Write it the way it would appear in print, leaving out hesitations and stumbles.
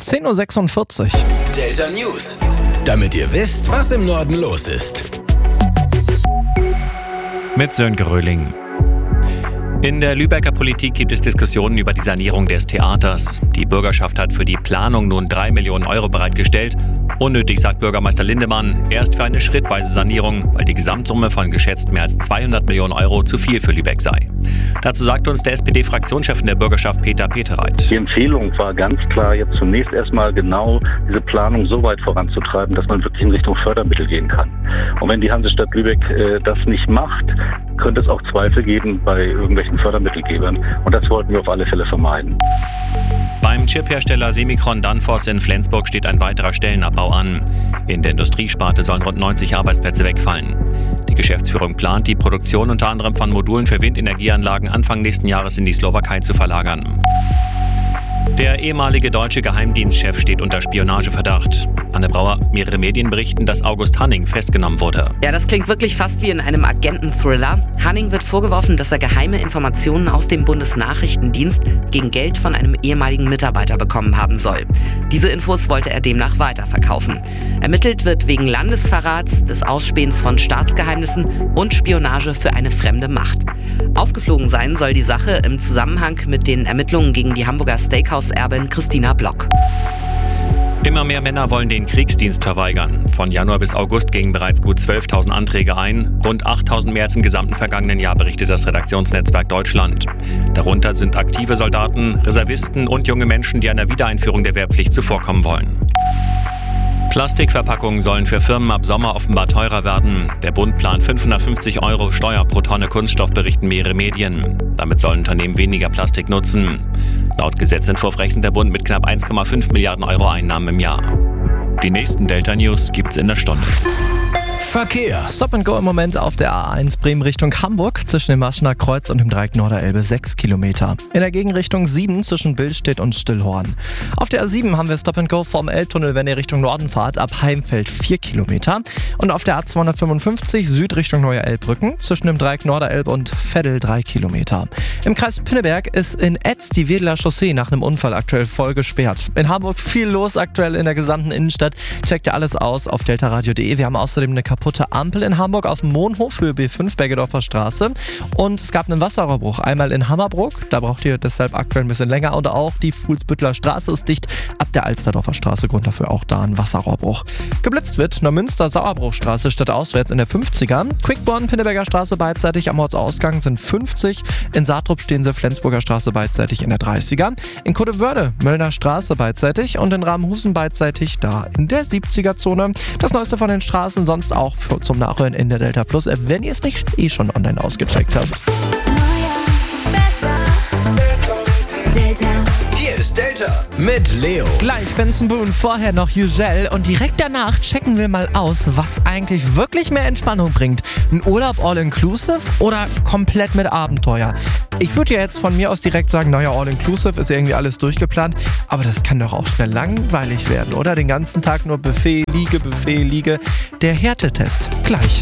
10:46 Uhr. Delta News. Damit ihr wisst, was im Norden los ist. Mit Sönke Röhling. In der Lübecker Politik gibt es Diskussionen über die Sanierung des Theaters. Die Bürgerschaft hat für die Planung nun 3 Millionen Euro bereitgestellt. Unnötig, sagt Bürgermeister Lindemann. Er ist für eine schrittweise Sanierung, weil die Gesamtsumme von geschätzt mehr als 200 Millionen Euro zu viel für Lübeck sei. Dazu sagt uns der SPD-Fraktionschef in der Bürgerschaft Peter Petereit. Die Empfehlung war ganz klar, jetzt zunächst erstmal genau diese Planung so weit voranzutreiben, dass man wirklich in Richtung Fördermittel gehen kann. Und wenn die Hansestadt Lübeck das nicht macht, könnte es auch Zweifel geben bei irgendwelchen Fördermittelgebern. Und das wollten wir auf alle Fälle vermeiden. Beim Chiphersteller Semicron Danfoss in Flensburg steht ein weiterer Stellenabbau an. In der Industriesparte sollen rund 90 Arbeitsplätze wegfallen. Die Geschäftsführung plant, die Produktion unter anderem von Modulen für Windenergieanlagen Anfang nächsten Jahres in die Slowakei zu verlagern. Der ehemalige deutsche Geheimdienstchef steht unter Spionageverdacht. Anne Brauer, mehrere Medien berichten, dass August Hanning festgenommen wurde. Ja, das klingt wirklich fast wie in einem Agenten-Thriller. Hanning wird vorgeworfen, dass er geheime Informationen aus dem Bundesnachrichtendienst gegen Geld von einem ehemaligen Mitarbeiter bekommen haben soll. Diese Infos wollte er demnach weiterverkaufen. Ermittelt wird wegen Landesverrats, des Ausspähens von Staatsgeheimnissen und Spionage für eine fremde Macht. Aufgeflogen sein soll die Sache im Zusammenhang mit den Ermittlungen gegen die Hamburger Steakhouse-Erbin Christina Block. Immer mehr Männer wollen den Kriegsdienst verweigern. Von Januar bis August gingen bereits gut 12.000 Anträge ein. Rund 8.000 mehr als im gesamten vergangenen Jahr, berichtet das Redaktionsnetzwerk Deutschland. Darunter sind aktive Soldaten, Reservisten und junge Menschen, die einer Wiedereinführung der Wehrpflicht zuvorkommen wollen. Plastikverpackungen sollen für Firmen ab Sommer offenbar teurer werden. Der Bund plant 550 Euro Steuer pro Tonne Kunststoff, berichten mehrere Medien. Damit sollen Unternehmen weniger Plastik nutzen. Laut Gesetzentwurf rechnet der Bund mit knapp 1,5 Milliarden Euro Einnahmen im Jahr. Die nächsten Delta News gibt's in der Stunde. Verkehr. Stop and Go im Moment auf der A1 Bremen Richtung Hamburg zwischen dem Maschener Kreuz und dem Dreieck Norderelbe 6 Kilometer. In der Gegenrichtung 7 zwischen Billstedt und Stillhorn. Auf der A7 haben wir Stop and Go vom Elbtunnel, wenn ihr Richtung Norden fahrt, ab Heimfeld 4 Kilometer. Und auf der A255 Süd Richtung Neue Elbbrücken zwischen dem Dreieck Norderelbe und Veddel 3 Kilometer. Im Kreis Pinneberg ist in Etz die Wedeler Chaussee nach einem Unfall aktuell voll gesperrt. In Hamburg viel los aktuell in der gesamten Innenstadt. Checkt ihr alles aus auf deltaradio.de. Wir haben außerdem eine kaputte Ampel in Hamburg auf dem Mohnhof für B5 Bergedorfer Straße. Und es gab einen Wasserrohrbruch. Einmal in Hammerbrook, da braucht ihr deshalb aktuell ein bisschen länger. Und auch die Fuhlsbüttler Straße ist dicht. Ab der Alsterdorfer Straße, Grund dafür auch da ein Wasserrohrbruch. Geblitzt wird Neumünster-Sauerbruchstraße statt auswärts in der 50er. Quickborn Pinneberger Straße beidseitig am Ortsausgang sind 50. In Saatrup stehen sie Flensburger Straße beidseitig in der 30er. In Kodewörde Möllner Straße beidseitig und in Ramhusen beidseitig da in der 70er-Zone. Das Neueste von den Straßen sonst auch zum Nachhören in der Delta Plus App, wenn ihr es nicht schon online ausgecheckt habt. Delta. Hier ist Delta mit Leo. Gleich Benson Boone, vorher noch Ugel und direkt danach checken wir mal aus, was eigentlich wirklich mehr Entspannung bringt. Ein Urlaub all-inclusive oder komplett mit Abenteuer? Ich würde ja jetzt von mir aus direkt sagen, naja, all-inclusive ist irgendwie alles durchgeplant, aber das kann doch auch schnell langweilig werden, oder? Den ganzen Tag nur Buffet, Liege. Der Härtetest. Gleich.